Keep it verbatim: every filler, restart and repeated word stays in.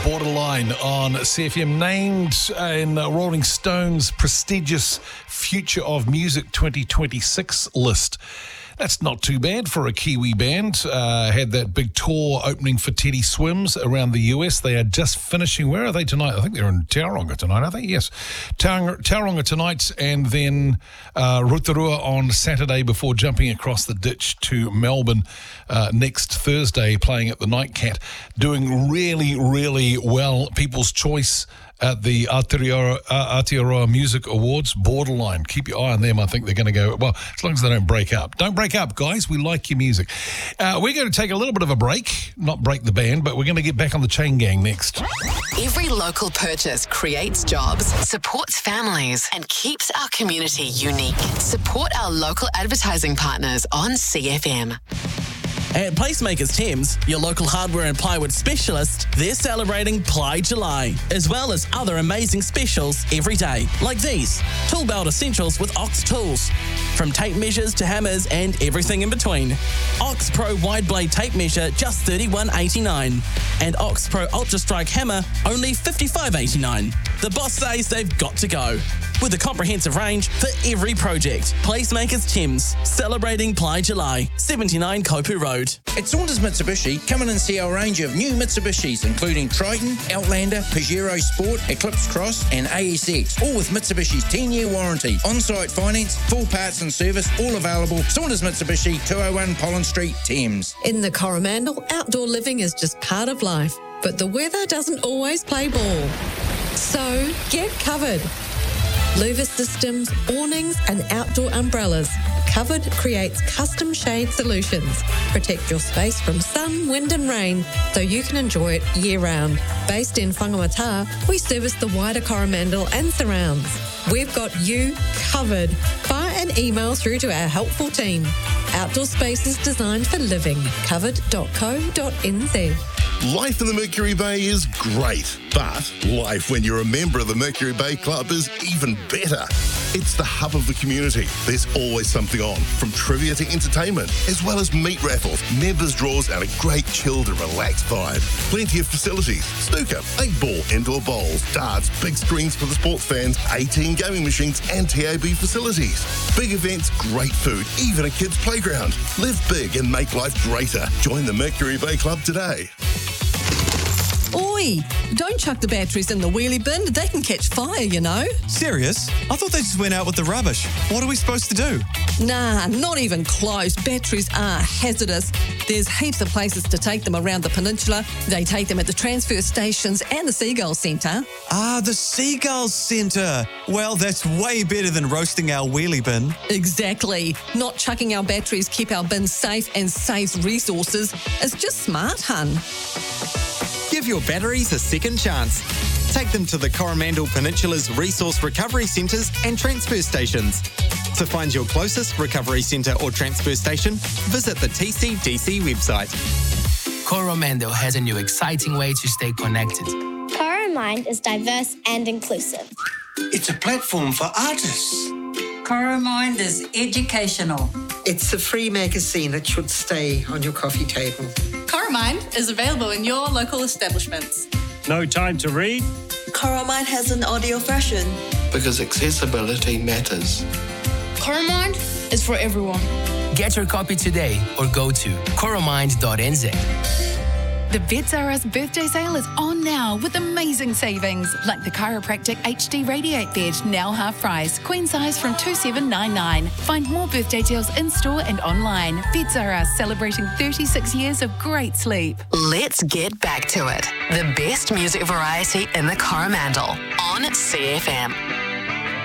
Borderline on C F M, named in Rolling Stone's prestigious Future of Music twenty twenty-six list. That's not too bad for a Kiwi band. Uh, had that big tour opening for Teddy Swims around the U S. They are just finishing. Where are they tonight? I think they're in Tauranga tonight, are they? Yes. Tauranga, Tauranga tonight, and then uh, Rotorua on Saturday before jumping across the ditch to Melbourne uh, next Thursday, playing at the Nightcat. Doing really, really well. People's Choice at the Aotearoa, uh, Aotearoa Music Awards. Borderline. Keep your eye on them. I think they're going to go, well, as long as they don't break up. Don't break up, guys. We like your music. Uh, we're going to take a little bit of a break. Not break the band, but we're going to get back on the Chain Gang next. Every local purchase creates jobs, supports families, and keeps our community unique. Support our local advertising partners on C F M. At Placemakers Thames, your local hardware and plywood specialist, they're celebrating Ply July, as well as other amazing specials every day, like these. Tool belt essentials with Ox tools. From tape measures to hammers and everything in between. Ox Pro wide blade tape measure, just thirty-one eighty-nine. And Ox Pro Ultra Strike hammer, only fifty-five eighty-nine. The boss says they've got to go. With a comprehensive range for every project. Placemakers Thames, celebrating Ply July, seventy-nine Kopu Road. At Saunders Mitsubishi, come in and see our range of new Mitsubishis, including Triton, Outlander, Pajero Sport, Eclipse Cross, and A S X, all with Mitsubishi's ten-year warranty. On-site finance, full parts and service, all available. Saunders Mitsubishi, two oh one Pollen Street, Thames. In the Coromandel, outdoor living is just part of life, but the weather doesn't always play ball. So get covered. Louver systems, awnings and outdoor umbrellas. Covered creates custom shade solutions. Protect your space from sun, wind and rain so you can enjoy it year-round. Based in Whangamata, we service the wider Coromandel and surrounds. We've got you covered. Fire an email through to our helpful team. Outdoor spaces designed for living. covered dot co dot n z. Life in the Mercury Bay is great, but life when you're a member of the Mercury Bay Club is even better. It's the hub of the community. There's always something on, from trivia to entertainment, as well as meat raffles, members draws, and a great chilled and relaxed vibe. Plenty of facilities: snooker, eight ball, indoor bowls, darts, big screens for the sports fans, eighteen gaming machines, and T A B facilities. Big events, great food, even a kids' playground. Live big and make life greater. Join the Mercury Bay Club today. Oi, don't chuck the batteries in the wheelie bin. They can catch fire, you know. Serious? I thought they just went out with the rubbish. What are we supposed to do? Nah, not even close. Batteries are hazardous. There's heaps of places to take them around the peninsula. They take them at the transfer stations and the Seagull Centre. Ah, the Seagulls Centre. Well, that's way better than roasting our wheelie bin. Exactly. Not chucking our batteries keep our bins safe and saves resources. It's just smart, hun. Give your batteries a second chance. Take them to the Coromandel Peninsula's resource recovery centres and transfer stations. To find your closest recovery centre or transfer station, visit the T C D C website. Coromandel has a new exciting way to stay connected. Coromind is diverse and inclusive. It's a platform for artists. Coromind is educational. It's a free magazine that should stay on your coffee table. Coromind is available in your local establishments. No time to read? Coromind has an audio version. Because accessibility matters. Coromind is for everyone. Get your copy today or go to coromind dot n z. The Beds R Us birthday sale is on now with amazing savings, like the Chiropractic H D Radiate Bed, now half price, queen size from two seven nine nine. Find more birthday deals in-store and online. Beds R Us, celebrating thirty-six years of great sleep. Let's get back to it. The best music variety in the Coromandel on C F M.